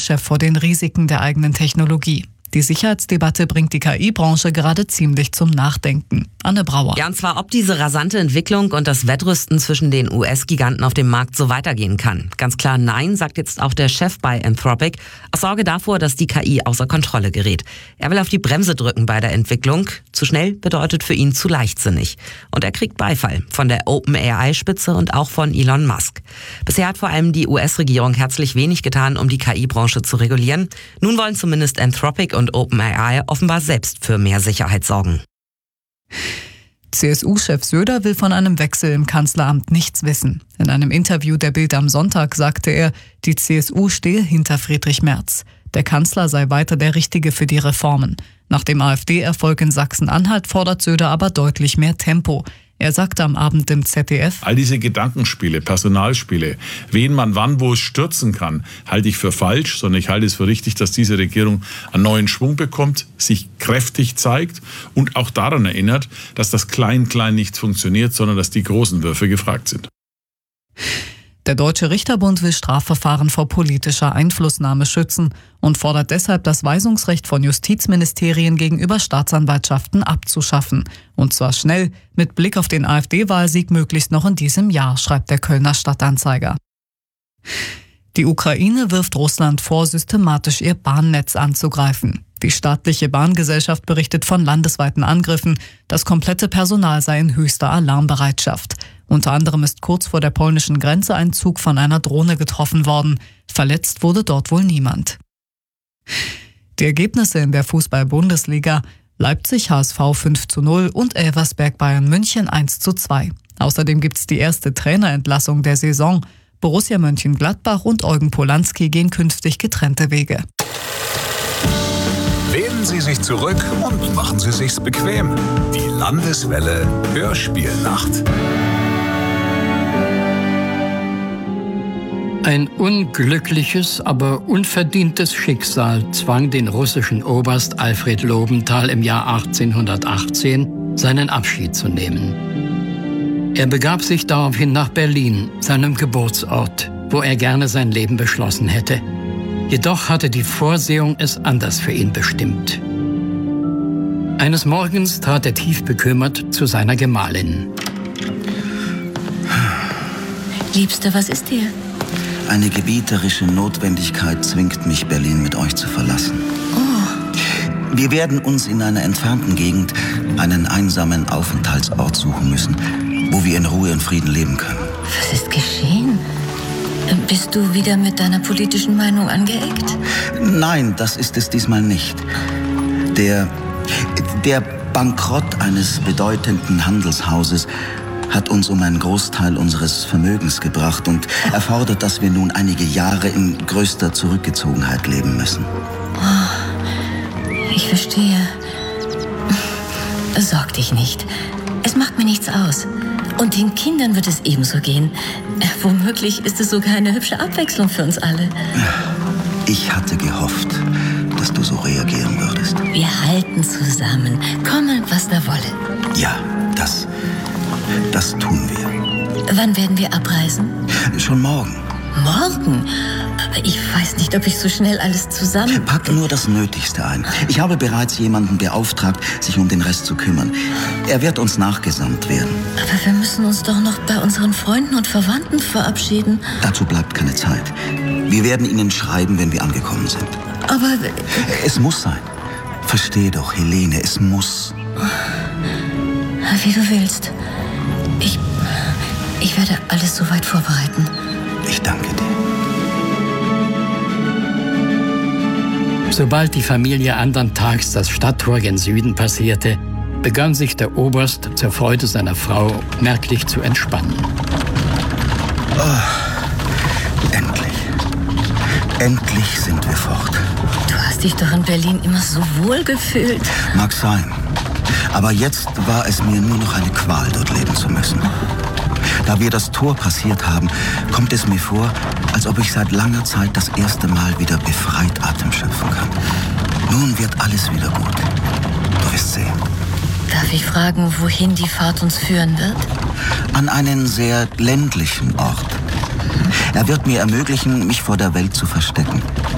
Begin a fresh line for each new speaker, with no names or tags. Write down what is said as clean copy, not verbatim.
CSU-Chef vor den Risiken der eigenen Technologie. Die Sicherheitsdebatte bringt die KI-Branche gerade ziemlich zum Nachdenken. Anne Brauer.
Ja, und zwar, ob diese rasante Entwicklung und das Wettrüsten zwischen den US-Giganten auf dem Markt so weitergehen kann. Ganz klar nein, sagt jetzt auch der Chef bei Anthropic, aus Sorge davor, dass die KI außer Kontrolle gerät. Er will auf die Bremse drücken bei der Entwicklung. Zu schnell bedeutet für ihn zu leichtsinnig. Und er kriegt Beifall von der OpenAI-Spitze und auch von Elon Musk. Bisher hat vor allem die US-Regierung herzlich wenig getan, um die KI-Branche zu regulieren. Nun wollen zumindest Anthropic und OpenAI offenbar selbst für mehr Sicherheit sorgen.
CSU-Chef Söder will von einem Wechsel im Kanzleramt nichts wissen. In einem Interview der Bild am Sonntag sagte er, die CSU stehe hinter Friedrich Merz. Der Kanzler sei weiter der Richtige für die Reformen. Nach dem AfD-Erfolg in Sachsen-Anhalt fordert Söder aber deutlich mehr Tempo. Er sagte am Abend im ZDF:
All diese Gedankenspiele, Personalspiele, wen man wann wo stürzen kann, halte ich für falsch, sondern ich halte es für richtig, dass diese Regierung einen neuen Schwung bekommt, sich kräftig zeigt und auch daran erinnert, dass das Klein-Klein nicht funktioniert, sondern dass die großen Würfe gefragt sind.
Der Deutsche Richterbund will Strafverfahren vor politischer Einflussnahme schützen und fordert deshalb, das Weisungsrecht von Justizministerien gegenüber Staatsanwaltschaften abzuschaffen. Und zwar schnell, mit Blick auf den AfD-Wahlsieg möglichst noch in diesem Jahr, schreibt der Kölner Stadtanzeiger. Die Ukraine wirft Russland vor, systematisch ihr Bahnnetz anzugreifen. Die staatliche Bahngesellschaft berichtet von landesweiten Angriffen. Das komplette Personal sei in höchster Alarmbereitschaft. Unter anderem ist kurz vor der polnischen Grenze ein Zug von einer Drohne getroffen worden. Verletzt wurde dort wohl niemand. Die Ergebnisse in der Fußball-Bundesliga: Leipzig HSV 5:0 und Elversberg Bayern München 1:2. Außerdem gibt's die erste Trainerentlassung der Saison. Borussia Mönchengladbach und Eugen Polanski gehen künftig getrennte Wege.
Lehnen Sie sich zurück und machen Sie sich's bequem. Die Landeswelle Hörspielnacht.
Ein unglückliches, aber unverdientes Schicksal zwang den russischen Oberst Alfred Lobenthal im Jahr 1818, seinen Abschied zu nehmen. Er begab sich daraufhin nach Berlin, seinem Geburtsort, wo er gerne sein Leben beschlossen hätte. Jedoch hatte die Vorsehung es anders für ihn bestimmt. Eines Morgens trat er tief bekümmert zu seiner Gemahlin.
Liebste, was ist dir?
Eine gebieterische Notwendigkeit zwingt mich, Berlin mit euch zu verlassen.
Oh.
Wir werden uns in einer entfernten Gegend einen einsamen Aufenthaltsort suchen müssen, wo wir in Ruhe und Frieden leben können.
Was ist geschehen? Bist du wieder mit deiner politischen Meinung angeeckt?
Nein, das ist es diesmal nicht. Der Bankrott eines bedeutenden Handelshauses hat uns um einen Großteil unseres Vermögens gebracht und erfordert, dass wir nun einige Jahre in größter Zurückgezogenheit leben müssen.
Oh, ich verstehe. Sorg dich nicht. Es macht mir nichts aus. Und den Kindern wird es ebenso gehen. Womöglich ist es sogar eine hübsche Abwechslung für uns alle.
Ich hatte gehofft, dass du so reagieren würdest.
Wir halten zusammen, komme, was da wolle.
Ja, das tun wir.
Wann werden wir abreisen?
Schon morgen.
Morgen? Ich weiß nicht, ob ich so schnell alles zusammen...
Pack nur das Nötigste ein. Ich habe bereits jemanden beauftragt, sich um den Rest zu kümmern. Er wird uns nachgesandt werden.
Aber wir müssen uns doch noch bei unseren Freunden und Verwandten verabschieden.
Dazu bleibt keine Zeit. Wir werden ihnen schreiben, wenn wir angekommen sind.
Aber...
Es muss sein. Versteh doch, Helene, es muss.
Wie du willst. Ich werde alles soweit vorbereiten.
Ich danke dir.
Sobald die Familie andern Tags das Stadttor gen Süden passierte, begann sich der Oberst zur Freude seiner Frau merklich zu entspannen.
Oh, endlich. Endlich sind wir fort.
Du hast dich doch in Berlin immer so wohl gefühlt.
Mag sein. Aber jetzt war es mir nur noch eine Qual, dort leben zu müssen. Da wir das Tor passiert haben, kommt es mir vor, als ob ich seit langer Zeit das erste Mal wieder befreit Atem schöpfen kann. Nun wird alles wieder gut. Du wirst sehen.
Darf ich fragen, wohin die Fahrt uns führen wird?
An einen sehr ländlichen Ort. Er wird mir ermöglichen, mich vor der Welt zu verstecken.